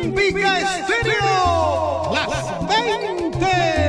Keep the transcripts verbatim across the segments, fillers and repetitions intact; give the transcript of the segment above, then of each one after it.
Olímpica Estéreo, las veinte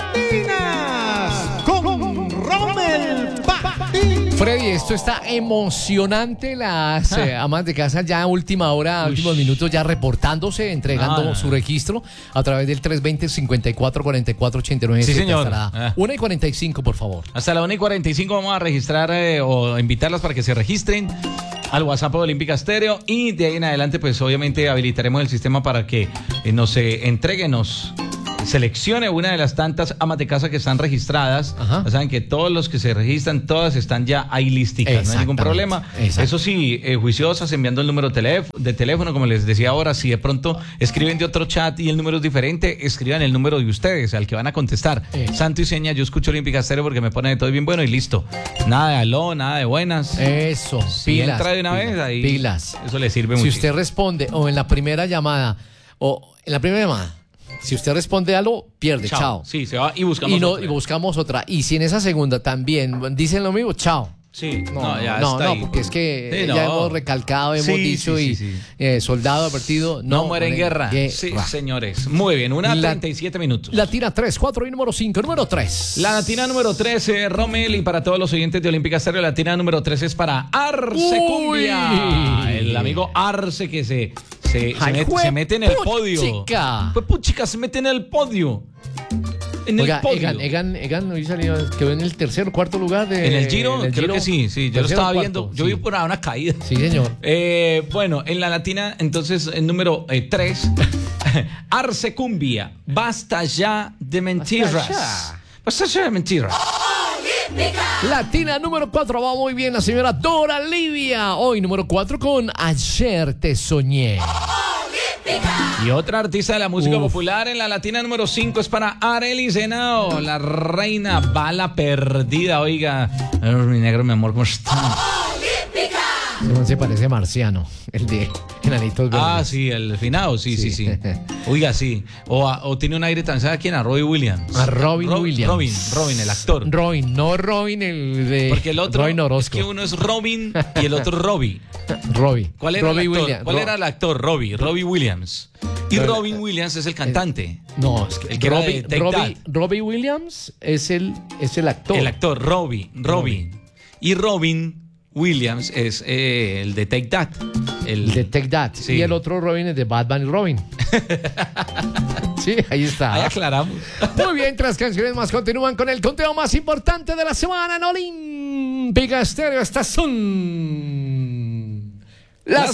latinas con Rommel Patín. Freddy, esto está emocionante. Las eh, amas de casa ya a última hora, a últimos minutos, ya reportándose, entregando Ah, su registro a través del tres veinte, cincuenta y cuatro, cuarenta y cuatro, ochenta y nueve. Sí, señor. Hasta la Ah. una y cuarenta y cinco, por favor. Hasta la una y cuarenta y cinco vamos a registrar eh, o invitarlas para que se registren al WhatsApp de Olímpica Estéreo, y de ahí en adelante pues obviamente habilitaremos el sistema para que eh, nos eh, entreguen, nos seleccione una de las tantas amas de casa que están registradas. Ajá. Ya saben que todos los que se registran, todas están ya ahí listicas, no hay ningún Exactamente. problema. Exacto. Eso sí, eh, juiciosas, enviando el número teléf- de teléfono, como les decía ahora. Si de pronto escriben de otro chat y el número es diferente, escriban el número de ustedes, al que van a contestar. Eso. Santo y seña, yo escucho Olímpica Estéreo porque me pone de todo bien bueno y listo. Nada de aló, nada de buenas. Eso, Si pilas. entra de una pilas, vez, ahí Pilas. eso le sirve Si mucho. usted responde, o en la primera llamada, o en la primera llamada, si usted responde algo, pierde, chao. Sí, se va y buscamos Y, no, otra. y buscamos otra. Y si en esa segunda también dicen lo mismo, chao. Sí, No, no, ya no, está no, ahí. porque es que Sí, ya no. hemos recalcado, hemos Sí, dicho sí, y sí, sí. eh, soldado advertido, No, no muere en guerra. guerra. Sí, señores. Muy bien, una La- treinta y siete minutos. Latina tres, cuatro y número cinco, número tres. La latina número trece, Rommel, y para todos los oyentes de Olímpica Estéreo, la latina número trece es para Arce Uy. Cumbia. El amigo Arce que se, se, se, Ay, met- se mete en el podio. juepuchica. Pues puchica, se mete en el podio. En el Oiga, podio. Egan, Egan, Egan hoy salió, quedó en el tercer o cuarto lugar de, En el Giro, en el creo Giro. que sí, sí, yo lo Tercero o estaba cuarto, viendo. Yo sí. vi por ahí una caída. Sí, señor. Eh, bueno, en la latina, entonces, el número tres, Arce Cumbia. Basta ya de mentiras. Basta ya. Basta ya de mentiras. Latina número cuatro, va muy bien la señora Dora Livia. Hoy número cuatro con Ayer te soñé. Y otra artista de la música Uf. popular en la latina número cinco es para Arely Senao, la reina bala perdida. Oiga, ay, mi negro, mi amor, ¿cómo está? Ese man se parece marciano, el de Enanitos Verdes. Ah, sí, el finado, sí, sí, sí. Sí. Oiga, sí. O, a- o tiene un aire tan, ¿sabe a quién? A Robbie Williams. A Robin Ro- Williams. Robin, Robin, el actor. Robin, no Robin el de Porque el otro Robin es Orozco. que uno es Robin y el otro Robbie. Robin. ¿Cuál era Robbie el actor? Williams. ¿Cuál Ro- era el actor? Robbie, Robbie Williams. Y Pero- Robin Williams es el cantante. No, es que El que era Robbie, de Take Robbie, That. Robbie Williams es el, es el actor. El actor, Robbie, Robin. Y Robin Williams es eh, el de Take That. El, El de Take That. Sí. Y el otro Robin es de Batman y Robin. Sí, ahí está. Ahí aclaramos. Muy bien, tres canciones más continúan con el conteo más importante de la semana en Olímpica Estéreo. Estas son las